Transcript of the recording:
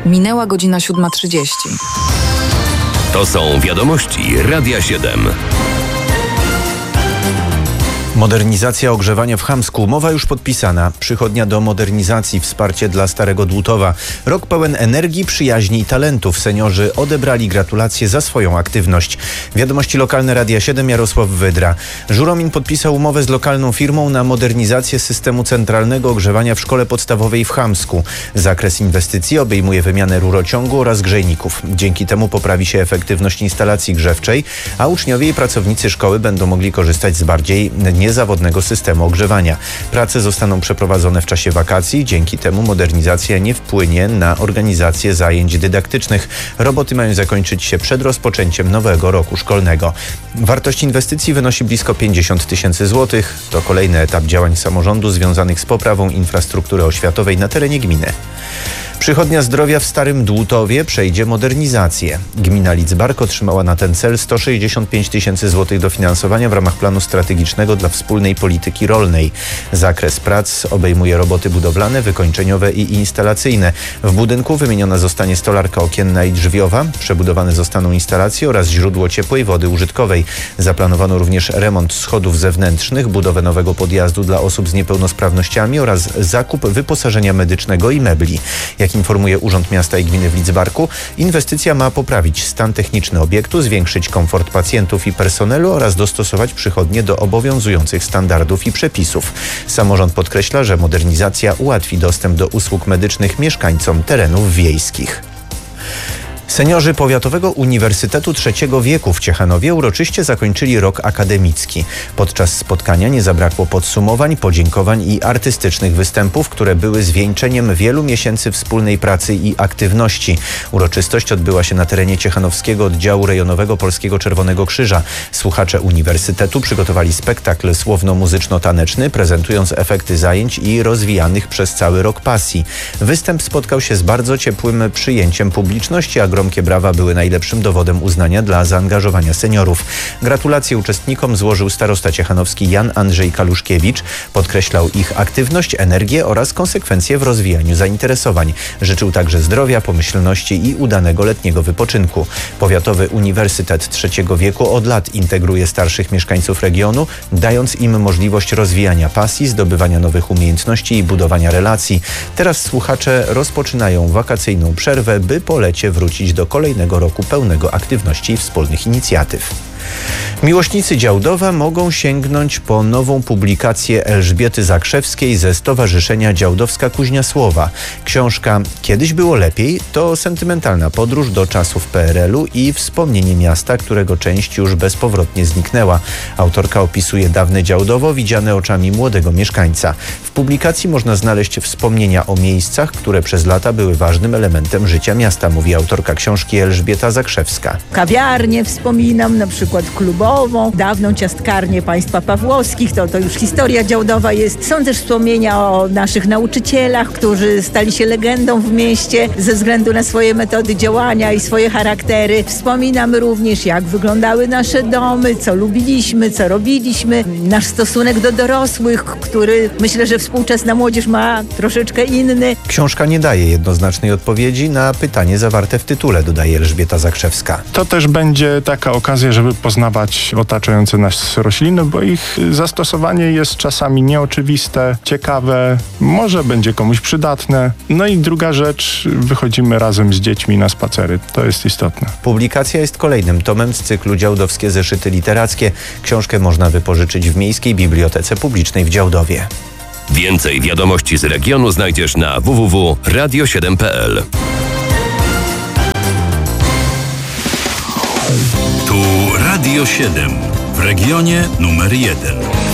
Minęła godzina 7:30. To są wiadomości Radia 7. Modernizacja ogrzewania w Chamsku. Umowa już podpisana. Przychodnia do modernizacji. Wsparcie dla Starego Dłutowa. Rok pełen energii, przyjaźni i talentów. Seniorzy odebrali gratulacje za swoją aktywność. Wiadomości lokalne Radia 7. Jarosław Wydra. Żuromin podpisał umowę z lokalną firmą na modernizację systemu centralnego ogrzewania w szkole podstawowej w Chamsku. Zakres inwestycji obejmuje wymianę rurociągu oraz grzejników. Dzięki temu poprawi się efektywność instalacji grzewczej, a uczniowie i pracownicy szkoły będą mogli korzystać z bardziej niezawodnego systemu ogrzewania. Prace zostaną przeprowadzone w czasie wakacji. Dzięki temu modernizacja nie wpłynie na organizację zajęć dydaktycznych. Roboty mają zakończyć się przed rozpoczęciem nowego roku szkolnego. Wartość inwestycji wynosi blisko 50 000 złotych. To kolejny etap działań samorządu związanych z poprawą infrastruktury oświatowej na terenie gminy. Przychodnia zdrowia w Starym Dłutowie przejdzie modernizację. Gmina Lidzbark otrzymała na ten cel 165 000 złotych dofinansowania w ramach planu strategicznego dla wspólnej polityki rolnej. Zakres prac obejmuje roboty budowlane, wykończeniowe i instalacyjne. W budynku wymieniona zostanie stolarka okienna i drzwiowa, przebudowane zostaną instalacje oraz źródło ciepłej wody użytkowej. Zaplanowano również remont schodów zewnętrznych, budowę nowego podjazdu dla osób z niepełnosprawnościami oraz zakup wyposażenia medycznego i mebli. Jak informuje Urząd Miasta i Gminy w Lidzbarku, inwestycja ma poprawić stan techniczny obiektu, zwiększyć komfort pacjentów i personelu oraz dostosować przychodnie do obowiązujących standardów i przepisów. Samorząd podkreśla, że modernizacja ułatwi dostęp do usług medycznych mieszkańcom terenów wiejskich. Seniorzy Powiatowego Uniwersytetu Trzeciego Wieku w Ciechanowie uroczyście zakończyli rok akademicki. Podczas spotkania nie zabrakło podsumowań, podziękowań i artystycznych występów, które były zwieńczeniem wielu miesięcy wspólnej pracy i aktywności. Uroczystość odbyła się na terenie Ciechanowskiego Oddziału Rejonowego Polskiego Czerwonego Krzyża. Słuchacze uniwersytetu przygotowali spektakl słowno-muzyczno-taneczny, prezentując efekty zajęć i rozwijanych przez cały rok pasji. Występ spotkał się z bardzo ciepłym przyjęciem publiczności, a gromkie brawa były najlepszym dowodem uznania dla zaangażowania seniorów. Gratulacje uczestnikom złożył starosta ciechanowski Jan Andrzej Kaluszkiewicz. Podkreślał ich aktywność, energię oraz konsekwencje w rozwijaniu zainteresowań. Życzył także zdrowia, pomyślności i udanego letniego wypoczynku. Powiatowy Uniwersytet Trzeciego Wieku od lat integruje starszych mieszkańców regionu, dając im możliwość rozwijania pasji, zdobywania nowych umiejętności i budowania relacji. Teraz słuchacze rozpoczynają wakacyjną przerwę, by po lecie wrócić do kolejnego roku pełnego aktywności i wspólnych inicjatyw. Miłośnicy Działdowa mogą sięgnąć po nową publikację Elżbiety Zakrzewskiej ze Stowarzyszenia Działdowska Kuźnia Słowa. Książka „Kiedyś było lepiej” to sentymentalna podróż do czasów PRL-u i wspomnienie miasta, którego część już bezpowrotnie zniknęła. Autorka opisuje dawne Działdowo widziane oczami młodego mieszkańca. W publikacji można znaleźć wspomnienia o miejscach, które przez lata były ważnym elementem życia miasta, mówi autorka książki Elżbieta Zakrzewska. Kawiarnie wspominam, na przykład klubową, dawną ciastkarnię państwa Pawłowskich, to już historia Działdowa jest. Są też wspomnienia o naszych nauczycielach, którzy stali się legendą w mieście ze względu na swoje metody działania i swoje charaktery. Wspominam również, jak wyglądały nasze domy, co lubiliśmy, co robiliśmy, nasz stosunek do dorosłych, który myślę, że współczesna młodzież ma troszeczkę inny. Książka nie daje jednoznacznej odpowiedzi na pytanie zawarte w tytule, dodaje Elżbieta Zakrzewska. To też będzie taka okazja, żeby poznawać otaczające nas rośliny, bo ich zastosowanie jest czasami nieoczywiste, ciekawe, może będzie komuś przydatne. No i druga rzecz, wychodzimy razem z dziećmi na spacery. To jest istotne. Publikacja jest kolejnym tomem z cyklu Działdowskie zeszyty literackie. Książkę można wypożyczyć w Miejskiej Bibliotece Publicznej w Działdowie. Więcej wiadomości z regionu znajdziesz na www.radio7.pl. Tu Radio 7 w regionie numer 1.